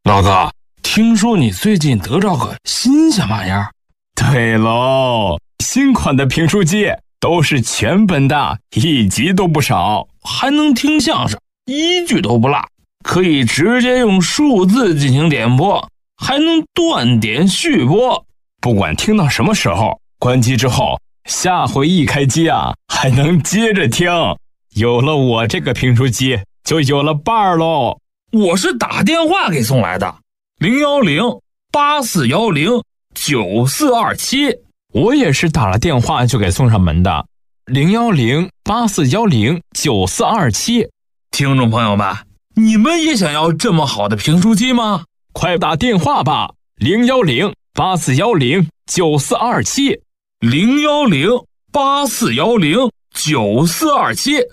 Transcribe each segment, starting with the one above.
老哥，听说你最近得着个新鲜玩意儿？ 对喽，新款的评书机都是全本的，1集都不少， 还能听相声，1句都不落，可以直接用数字进行点播，还能断点续播， 不管听到什么时候，关机之后下回一开机啊，还能接着听。有了我这个评书机，就有了伴儿喽。 我是打电话给送来的，010-8410-9427。 我也是打了电话就给送上门的，010-8410-9427。 听众朋友们，你们也想要这么好的评书机吗？ 快打电话吧，010-8410-9427。 010-8410-9427。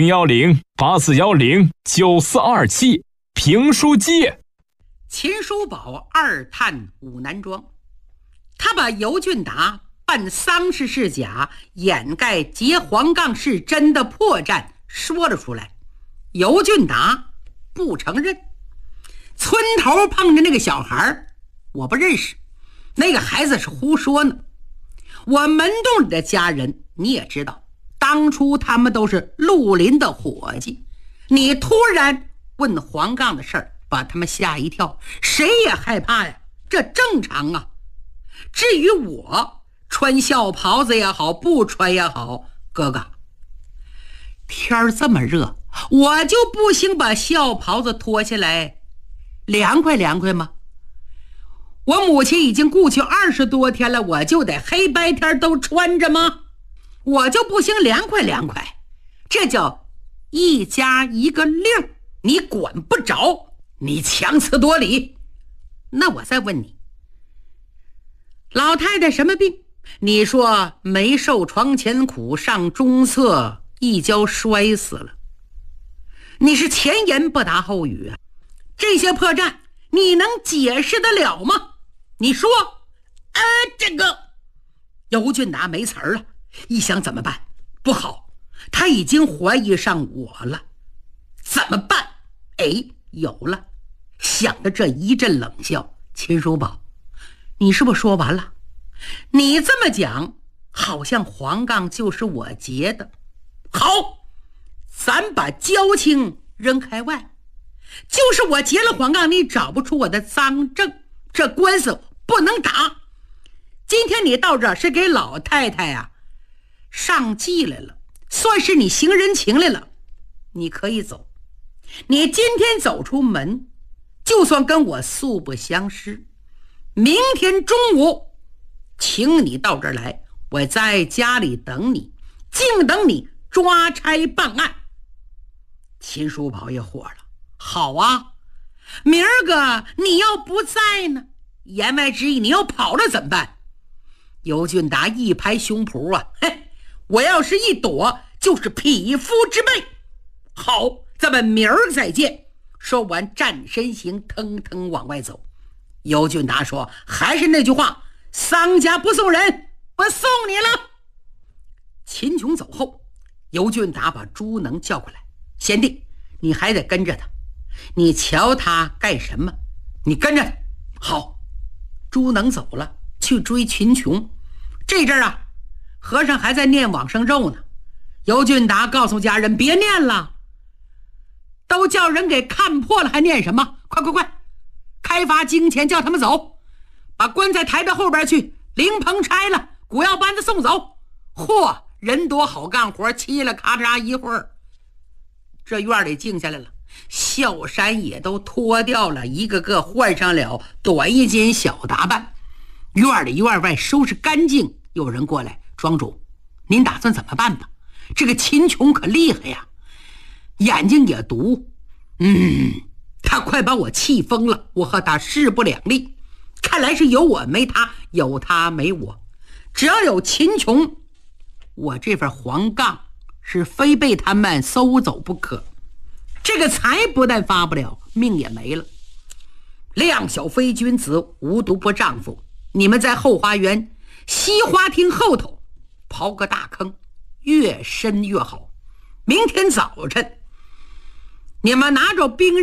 010-8410-9427。评书机。 秦叔宝2探5难庄，他把尤俊达办丧事是假，掩盖劫黄杠是真的破绽说了出来。尤俊达不承认。村头碰着那个小孩，我不认识，那个孩子是胡说呢。我门洞里的家人你也知道，当初他们都是绿林的伙计，你突然问黄杠的事儿，把他们吓一跳，谁也害怕呀，这正常啊。至于我穿孝袍子也好，不穿也好，哥哥，天儿这么热，我就不行把孝袍子脱下来凉快凉快吗？我母亲已经故去20多天了，我就得黑白天都穿着吗？我就不行凉快凉快，这叫一家一个令，你管不着，你强词夺理。那我再问你，老太太什么病？你说没受床前苦，上中侧一跤摔死了。你是前言不搭后语啊，这些破绽你能解释得了吗？你说这个尤俊达没词儿了，一想怎么办？不好，他已经怀疑上我了，怎么办？有了，想着这一阵冷笑。秦叔宝，你是不是说完了？你这么讲，好像黄杠就是我劫的。好，咱把交情扔开外，就是我劫了黄杠，你找不出我的赃证，这官司不能打。今天你到这是给老太太上祭来了，算是你行人情来了，你可以走。你今天走出门，就算跟我素不相识，明天中午请你到这儿来，我在家里等你，静等你抓差办案。秦叔宝也火了，好啊，明儿个你要不在呢，言外之意你要跑了怎么办？尤俊达一拍胸脯我要是一躲就是匹夫之辈。好，咱们明儿再见。说完站身形腾腾往外走。尤俊达说，还是那句话，丧家不送人，我送你了。秦琼走后，尤俊达把朱能叫过来，贤弟，你还得跟着他，你瞧他干什么，你跟着他。好，朱能走了，去追秦琼。这阵儿和尚还在念往生咒呢。尤俊达告诉家人，别念了，都叫人给看破了，还念什么？快快快，开罚金钱，叫他们走，把棺材抬到后边去，灵棚拆了，古药班子送走。嚯，人多好干活，嘁了咔嚓一会儿，这院里静下来了，孝衫也都脱掉了，一个个换上了短衣襟小打扮，院里院外收拾干净。有人过来，庄主，您打算怎么办吧？这个秦琼可厉害呀，眼睛也毒，他快把我气疯了，我和他势不两立。看来是有我没他，有他没我。只要有秦琼，我这份黄杠是非被他们收走不可。这个财不但发不了，命也没了。量小非君子，无毒不丈夫。你们在后花园西花厅后头刨个大坑，越深越好。明天早晨你们拿着冰